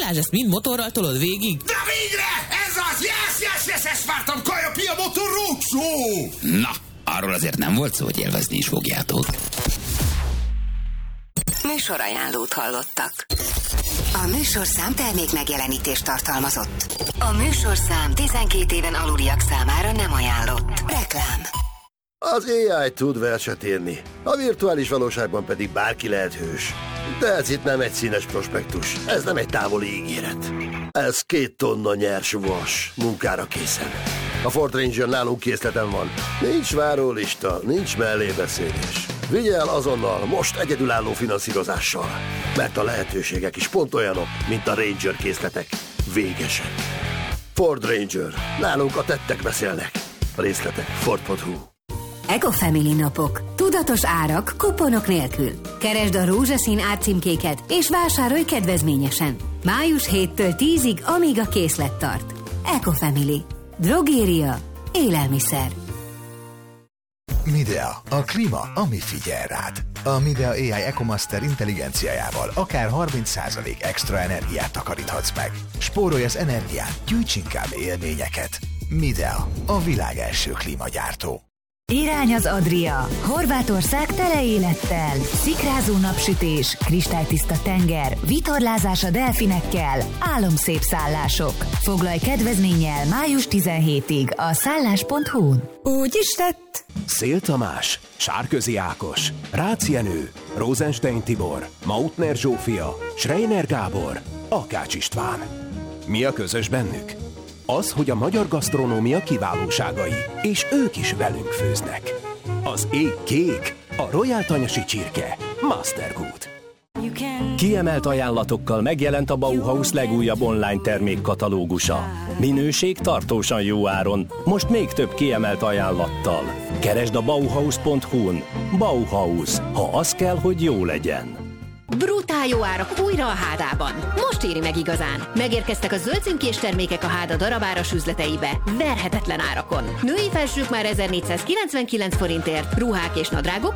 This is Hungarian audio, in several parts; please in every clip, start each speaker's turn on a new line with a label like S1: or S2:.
S1: Balázs, ezt mind motorral tolod végig?
S2: De végre! Ez az! Yes, ezt vártam! Kajapi a motor rócsó!
S3: Na, arról azért nem volt szó, hogy élvezni is fogjátok.
S4: Műsorajánlót hallottak. A műsorszám termék megjelenítést tartalmazott. A műsorszám 12 éven aluliak számára nem ajánlott. Reklám.
S5: Az AI tud verset írni, a virtuális valóságban pedig bárki lehet hős. De ez itt nem egy színes prospektus, ez nem egy távoli ígéret. Ez 2 tonna nyers vas, munkára készen. A Ford Ranger nálunk készleten van. Nincs várólista, nincs mellébeszélés. Vigye el azonnal, most egyedülálló finanszírozással. Mert a lehetőségek is pont olyanok, mint a Ranger készletek. Végesek. Ford Ranger. Nálunk a tettek beszélnek. A részletek Ford.hu.
S4: Ecofamily napok. Tudatos árak, kuponok nélkül. Keresd a rózsaszín árcímkéket és vásárolj kedvezményesen. Május 7-től 10-ig, amíg a készlet tart. Ecofamily. Drogéria. Élelmiszer.
S6: Midea, a klíma, ami figyel rád. A Midea AI EcoMaster intelligenciájával akár 30% extra energiát takaríthatsz meg. Spórolj az energiát, gyűjts inkább élményeket. Midea, a világ első klímagyártó.
S7: Irány az Adria. Horvátország tele élettel. Szikrázó napsütés, kristálytiszta tenger, vitorlázás a delfinekkel, álomszép szállások. Foglalj kedvezménnyel május 17-ig a szállás.hu-n.
S8: Úgy is tett.
S9: Szél Tamás, Sárközi Ákos, Rácz Jenő, Rosenstein Tibor, Mautner Zsófia, Schreiner Gábor, Akács István. Mi a közös bennük? Az, hogy a magyar gasztronómia kiválóságai, és ők is velünk főznek. Az ég kék, a Royal Tanyasi csirke, Mastergood. Kiemelt ajánlatokkal megjelent a Bauhaus legújabb online termékkatalógusa. Minőség tartósan jó áron, most még több kiemelt ajánlattal. Keresd a Bauhaus.hu-n. Bauhaus, ha az kell, hogy jó legyen.
S10: Brutál jó árak újra a Hádában. Most éri meg igazán. Megérkeztek a zöld címkés termékek a Háda darabáras üzleteibe. Verhetetlen árakon. Női felsők már 1499 forintért, ruhák és nadrágok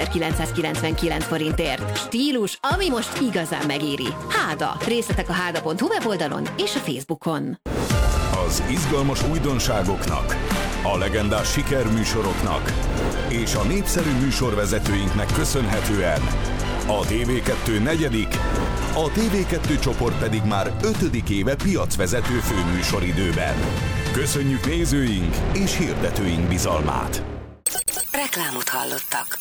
S10: 2999 forintért. Stílus, ami most igazán megéri. Háda. Részletek a háda.hu weboldalon és a Facebookon.
S11: Az izgalmas újdonságoknak, a legendás sikerműsoroknak és a népszerű műsorvezetőinknek köszönhetően a TV2 negyedik, a TV2 csoport pedig már 5. éve piacvezető főműsoridőben. Köszönjük nézőink és hirdetőink bizalmát!
S4: Reklámot hallottak.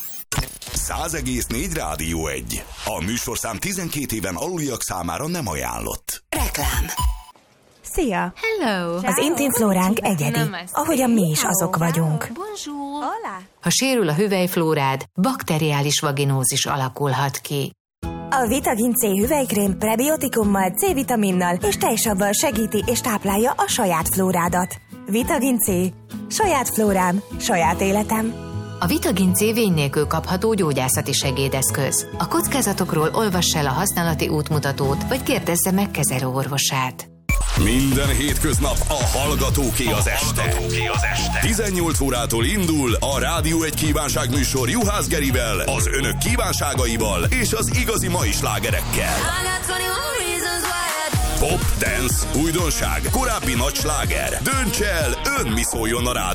S11: 100,4 Rádió 1. A műsorszám 12 éven aluliak számára nem ajánlott.
S4: Reklám.
S8: Szia!
S12: Hello!
S8: Az intim flóránk egyedi, ahogyan mi is azok vagyunk.
S12: Ha sérül a hüvelyflórád, bakteriális vaginózis alakulhat ki.
S8: A Vitagin C hüvelykrém prebiotikummal, C-vitaminnal és tejsavval segíti és táplálja a saját flórádat. Vitagin C. Saját flórám, saját életem.
S12: A Vitagin C vény nélkül kapható gyógyászati segédeszköz. A kockázatokról olvass el a használati útmutatót, vagy kérdezze meg kezelőorvosát.
S11: Minden hétköznap a Hallgatóké az este. 18 órától indul a Rádió 1 kívánságműsor Juhász Gerivel, az önök kívánságaival és az igazi mai slágerekkel. Pop, dance, újdonság, korábbi nagy sláger. Dönts el, ön mi szóljon a rádió.